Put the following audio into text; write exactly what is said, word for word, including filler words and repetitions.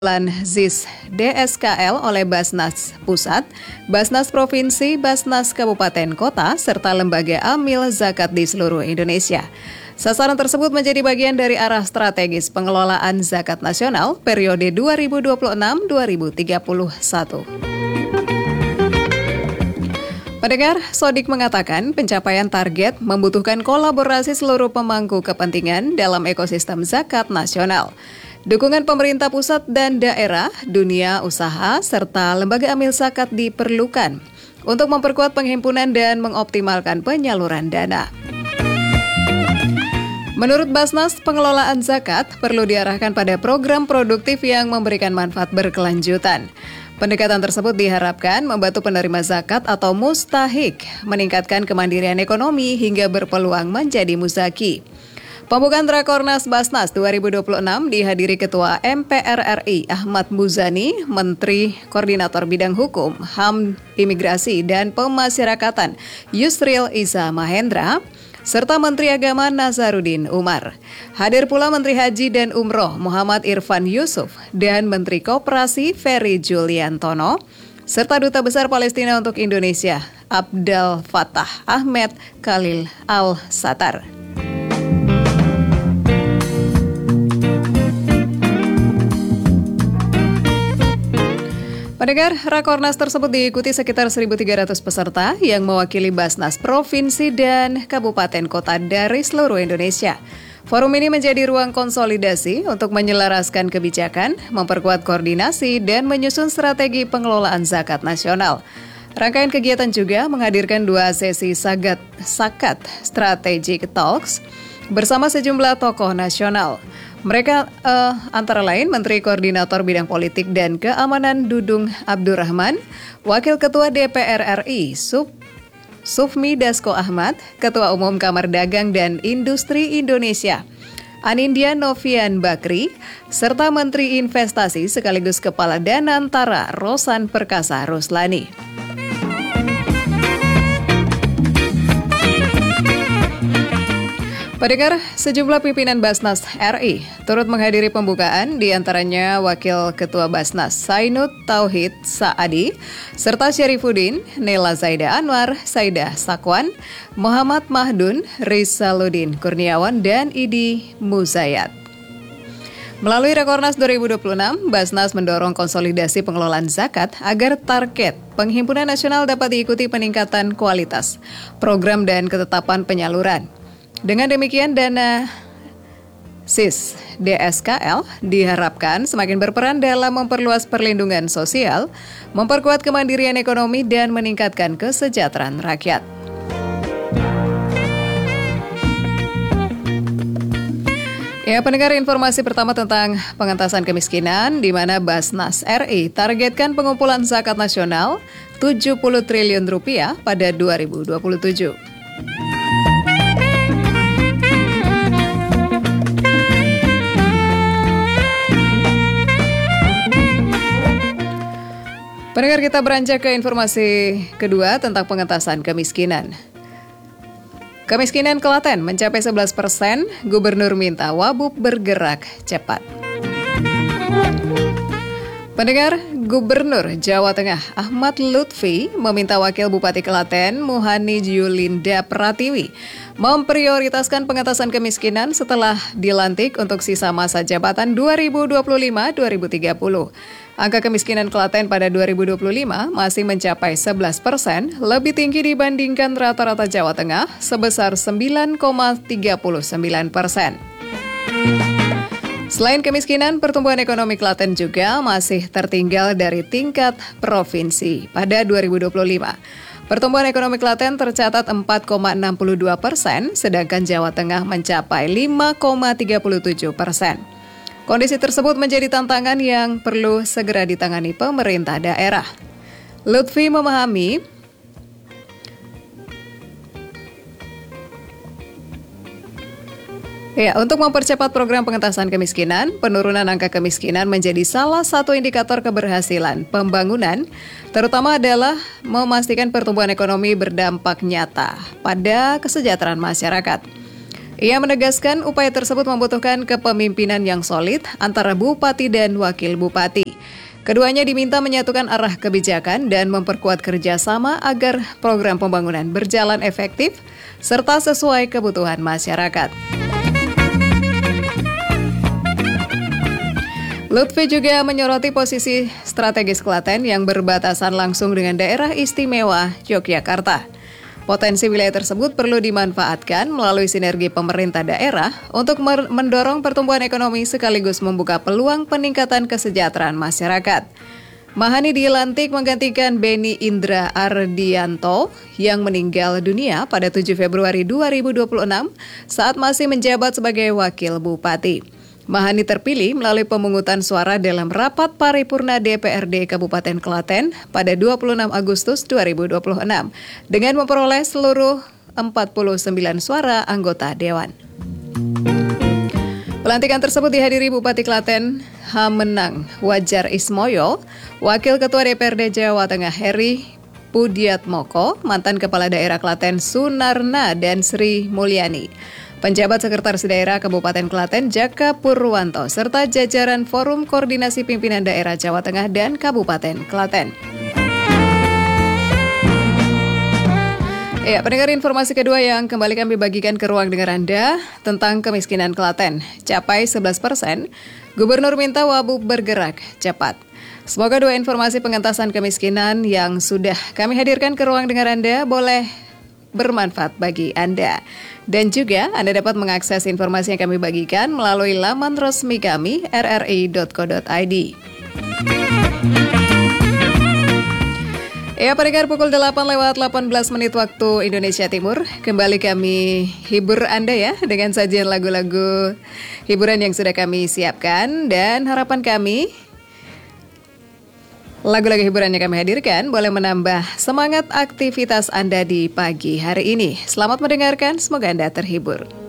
ZIS D S K L oleh Basnas Pusat, Basnas Provinsi, Basnas Kabupaten Kota, serta lembaga amil zakat di seluruh Indonesia. Sasaran tersebut menjadi bagian dari arah strategis pengelolaan zakat nasional periode dua ribu dua puluh enam sampai dua ribu tiga puluh satu. Pendengar, Sodik mengatakan pencapaian target membutuhkan kolaborasi seluruh pemangku kepentingan dalam ekosistem zakat nasional. Dukungan pemerintah pusat dan daerah, dunia usaha, serta lembaga amil zakat diperlukan untuk memperkuat penghimpunan dan mengoptimalkan penyaluran dana. Menurut Basnas, pengelolaan zakat perlu diarahkan pada program produktif yang memberikan manfaat berkelanjutan. Pendekatan tersebut diharapkan membantu penerima zakat atau mustahik meningkatkan kemandirian ekonomi hingga berpeluang menjadi muzaki. Pembukaan Rakornas Basnas dua ribu dua puluh enam dihadiri Ketua M P R R I Ahmad Muzani, Menteri Koordinator Bidang Hukum, H A M, Imigrasi, dan Pemasyarakatan Yusril Iza Mahendra, serta Menteri Agama Nazaruddin Umar. Hadir pula Menteri Haji dan Umroh Muhammad Irfan Yusuf dan Menteri Koperasi Ferry Juliantono, serta Duta Besar Palestina untuk Indonesia Abdel Fattah Ahmed Khalil Al-Satar. Pendengar, Rakornas tersebut diikuti sekitar seribu tiga ratus peserta yang mewakili Basnas Provinsi dan Kabupaten Kota dari seluruh Indonesia. Forum ini menjadi ruang konsolidasi untuk menyelaraskan kebijakan, memperkuat koordinasi, dan menyusun strategi pengelolaan zakat nasional. Rangkaian kegiatan juga menghadirkan dua sesi sagat, sakat Strategic Talks bersama sejumlah tokoh nasional. Mereka uh, antara lain Menteri Koordinator Bidang Politik dan Keamanan Dudung Abdurrahman, Wakil Ketua D P R R I Suf, Sufmi Dasko Ahmad, Ketua Umum Kamar Dagang dan Industri Indonesia Anindya Novian Bakri, serta Menteri Investasi sekaligus Kepala Danantara Rosan Perkasa Ruslani. Pendengar, sejumlah pimpinan Basnas R I turut menghadiri pembukaan, diantaranya Wakil Ketua Basnas Sainud Tauhid Saadi, serta Syarifuddin, Nela Zaida Anwar, Saidah Sakwan, Muhammad Mahdun, Rizaluddin Kurniawan, dan Idi Muzayat. Melalui Rakornas dua ribu dua puluh enam, Basnas mendorong konsolidasi pengelolaan zakat agar target penghimpunan nasional dapat diikuti peningkatan kualitas program dan ketetapan penyaluran. Dengan demikian, dana ZIS D S K L diharapkan semakin berperan dalam memperluas perlindungan sosial, memperkuat kemandirian ekonomi, dan meningkatkan kesejahteraan rakyat. Ya, pendengar, informasi pertama tentang pengentasan kemiskinan, di mana Basnas R I targetkan pengumpulan zakat nasional tujuh puluh triliun rupiah pada dua ribu dua puluh tujuh. Pendengar, kita beranjak ke informasi kedua tentang pengentasan kemiskinan. Kemiskinan Klaten mencapai sebelas persen, Gubernur minta Wabub bergerak cepat. Pendengar, Gubernur Jawa Tengah Ahmad Lutfi meminta Wakil Bupati Klaten Muhani Yulinda Pratiwi memprioritaskan pengentasan kemiskinan setelah dilantik untuk sisa masa jabatan dua ribu dua puluh lima sampai dua ribu tiga puluh. Angka kemiskinan Klaten pada dua ribu dua puluh lima masih mencapai sebelas persen, lebih tinggi dibandingkan rata-rata Jawa Tengah sebesar sembilan koma tiga sembilan persen. Selain kemiskinan, pertumbuhan ekonomi Klaten juga masih tertinggal dari tingkat provinsi. Pada dua ribu dua puluh lima, pertumbuhan ekonomi Klaten tercatat empat koma enam dua persen, sedangkan Jawa Tengah mencapai lima koma tiga tujuh persen. Kondisi tersebut menjadi tantangan yang perlu segera ditangani pemerintah daerah. Lutfi memahami Ya, untuk mempercepat program pengentasan kemiskinan, penurunan angka kemiskinan menjadi salah satu indikator keberhasilan pembangunan, terutama adalah memastikan pertumbuhan ekonomi berdampak nyata pada kesejahteraan masyarakat. Ia menegaskan upaya tersebut membutuhkan kepemimpinan yang solid antara bupati dan wakil bupati. Keduanya diminta menyatukan arah kebijakan dan memperkuat kerjasama agar program pembangunan berjalan efektif serta sesuai kebutuhan masyarakat. Lutfi juga menyoroti posisi strategis Klaten yang berbatasan langsung dengan daerah istimewa Yogyakarta. Potensi wilayah tersebut perlu dimanfaatkan melalui sinergi pemerintah daerah untuk mendorong pertumbuhan ekonomi sekaligus membuka peluang peningkatan kesejahteraan masyarakat. Mahani dilantik menggantikan Beni Indra Ardianto yang meninggal dunia pada tujuh Februari dua ribu dua puluh enam saat masih menjabat sebagai wakil bupati. Mahani terpilih melalui pemungutan suara dalam rapat paripurna D P R D Kabupaten Klaten pada dua puluh enam Agustus dua ribu dua puluh enam dengan memperoleh seluruh empat puluh sembilan suara anggota dewan. Pelantikan tersebut dihadiri Bupati Klaten Hamenang Wajar Ismoyo, Wakil Ketua D P R D Jawa Tengah Heri Pudiatmoko, mantan Kepala Daerah Klaten Sunarna dan Sri Mulyani, Penjabat Sekretaris Daerah Kabupaten Klaten Jaka Purwanto, serta jajaran Forum Koordinasi Pimpinan Daerah Jawa Tengah dan Kabupaten Klaten. Ya, pendengar, informasi kedua yang kembali kami bagikan ke ruang dengar Anda tentang kemiskinan Klaten. Capai sebelas persen, Gubernur minta Wabu bergerak cepat. Semoga dua informasi pengentasan kemiskinan yang sudah kami hadirkan ke ruang dengar Anda boleh bermanfaat bagi Anda. Dan juga Anda dapat mengakses informasi yang kami bagikan melalui laman resmi kami r r i dot co dot i d. Ya, pendengar, pukul delapan lewat delapan belas menit waktu Indonesia Timur. Kembali kami hibur Anda ya dengan sajian lagu-lagu hiburan yang sudah kami siapkan. Dan harapan kami, lagu-lagu hiburan yang kami hadirkan boleh menambah semangat aktivitas Anda di pagi hari ini. Selamat mendengarkan, semoga Anda terhibur.